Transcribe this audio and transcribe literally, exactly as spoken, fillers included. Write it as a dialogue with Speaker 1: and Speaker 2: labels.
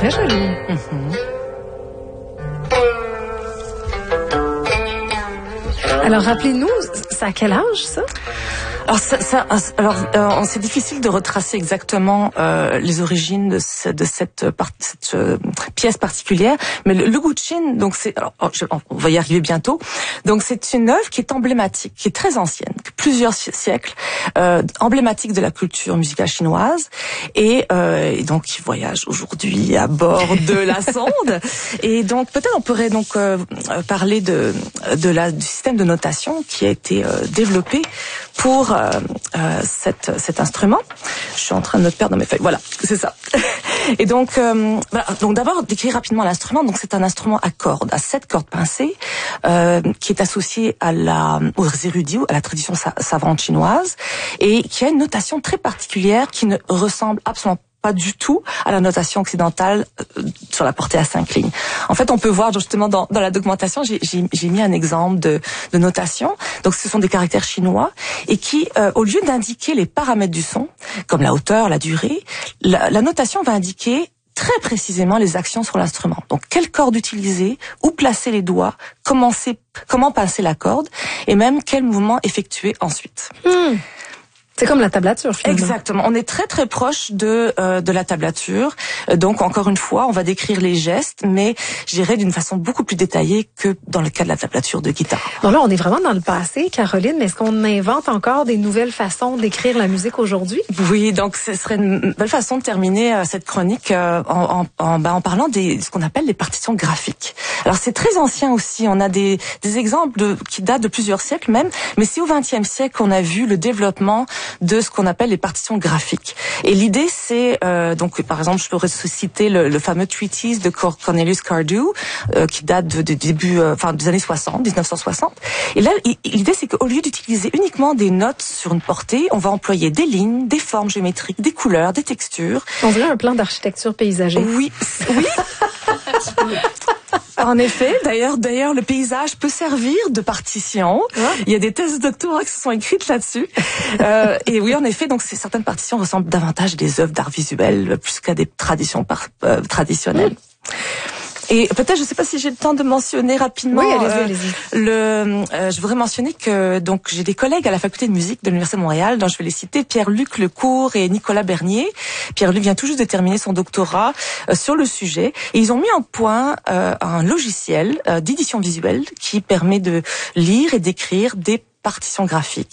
Speaker 1: très joli.
Speaker 2: Mm-hmm.
Speaker 1: Alors, rappelez-nous, c'est à quel âge, ça?
Speaker 2: Alors, ça, ça, alors euh, c'est difficile de retracer exactement euh, les origines de, ce, de cette, part, cette euh, pièce particulière, mais le, le Guqin, donc c'est, alors, je, on va y arriver bientôt. Donc, c'est une œuvre qui est emblématique, qui est très ancienne, plusieurs siècles, euh, emblématique de la culture musicale chinoise, et, euh, et donc qui voyage aujourd'hui à bord de la sonde. Et donc, peut-être on pourrait donc euh, parler de, de la du système de notation qui a été euh, développé pour euh, euh, cette, cet instrument. Je suis en train de me perdre dans mes feuilles. Voilà, c'est ça. Et donc, euh, voilà. Donc d'abord, décrire rapidement l'instrument. Donc c'est un instrument à cordes, à sept cordes pincées, euh, qui est associé à la, aux érudits, à la tradition savante chinoise, et qui a une notation très particulière qui ne ressemble absolument pas pas du tout à la notation occidentale euh, sur la portée à cinq lignes. En fait, on peut voir justement dans, dans la documentation, j'ai, j'ai, j'ai mis un exemple de, de notation. Donc, ce sont des caractères chinois et qui, euh, au lieu d'indiquer les paramètres du son, comme la hauteur, la durée, la, la notation va indiquer très précisément les actions sur l'instrument. Donc, quelle corde utiliser, où placer les doigts, comment, comment pincer la corde, et même quel mouvement effectuer ensuite.
Speaker 1: Mmh. C'est comme la tablature, finalement.
Speaker 2: Exactement. On est très très proche de euh, de la tablature. Donc encore une fois, on va décrire les gestes, mais je dirais d'une façon beaucoup plus détaillée que dans le cas de la tablature de guitare.
Speaker 1: Bon là, on est vraiment dans le passé, Caroline. Mais est-ce qu'on invente encore des nouvelles façons d'écrire la musique aujourd'hui?
Speaker 2: Oui, donc ce serait une belle façon de terminer euh, cette chronique euh, en en, en, ben, en parlant des ce qu'on appelle les partitions graphiques. Alors c'est très ancien aussi. On a des des exemples de qui datent de plusieurs siècles même, mais c'est au vingtième siècle qu'on a vu le développement de ce qu'on appelle les partitions graphiques. Et l'idée, c'est euh, donc par exemple, je pourrais citer le, le fameux treatise de Cornelius Cardew euh, qui date de, de début, euh, enfin des années soixante, dix-neuf cent soixante. Et là, l'idée, c'est qu'au lieu d'utiliser uniquement des notes sur une portée, on va employer des lignes, des formes géométriques, des couleurs, des textures.
Speaker 1: On dirait un plan d'architecture paysagère.
Speaker 2: Oui, oui. En effet, d'ailleurs, d'ailleurs, le paysage peut servir de partition. Ah. Il y a des thèses de doctorat qui se sont écrites là-dessus. Euh, et oui, en effet, donc certaines partitions ressemblent davantage à des œuvres d'art visuel plus qu'à des traditions par, euh, traditionnelles. Mmh. Et peut-être, je ne sais pas si j'ai le temps de mentionner rapidement.
Speaker 1: Oui, allez-y,
Speaker 2: euh,
Speaker 1: allez-y.
Speaker 2: Le, euh, je voudrais mentionner que donc j'ai des collègues à la faculté de musique de l'Université de Montréal, dont je vais les citer, Pierre-Luc Lecourt et Nicolas Bernier. Pierre-Luc vient tout juste de terminer son doctorat euh, sur le sujet, et ils ont mis en point euh, un logiciel euh, d'édition visuelle qui permet de lire et d'écrire des partitions graphiques.